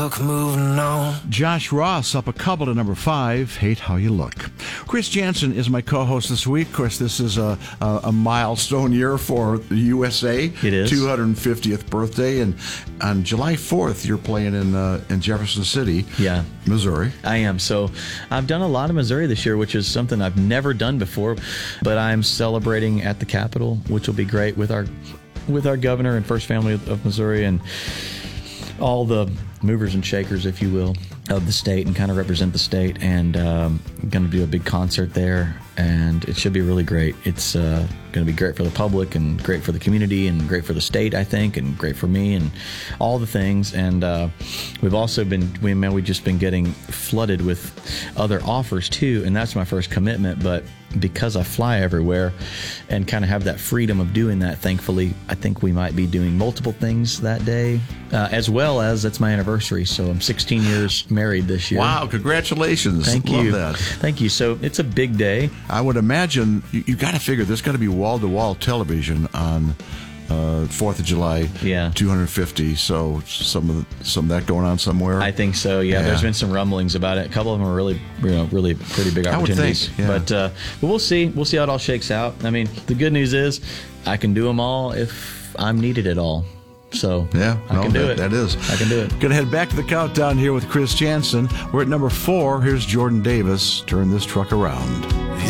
Moving on. Josh Ross up a couple to number 5, Hate How You Look. Chris Jansen is my co-host this week. Of course, this is a milestone year for the USA. It is. 250th birthday. And on July 4th, you're playing in Jefferson City, Missouri. I am. So I've done a lot of Missouri this year, which is something I've never done before. But I'm celebrating at the Capitol, which will be great with our governor and First Family of Missouri and all the movers and shakers, if you will, of the state and kind of represent the state. And I'm going to do a big concert there, and it should be really great. It's going to be great for the public and great for the community and great for the state, I think, and great for me and all the things. And we've also we've just been getting flooded with other offers too, and that's my first commitment. But because I fly everywhere and kind of have that freedom of doing that, thankfully, I think we might be doing multiple things that day, as well as it's my anniversary. So I'm 16 years married this year. Wow, congratulations. Thank Love you. that. Thank you. So it's a big day. I would imagine you got to figure there's got to be wall-to-wall television on 4th of July, 250. So some of that going on somewhere. I think so. Yeah. There's been some rumblings about it. A couple of them are really pretty big opportunities. I would think, yeah. But we'll see. We'll see how it all shakes out. I mean, the good news is I can do them all if I'm needed at all. So I can do it. That is. I can do it. Going to head back to the countdown here with Chris Jansen. We're at number 4. Here's Jordan Davis. Turn This Truck Around.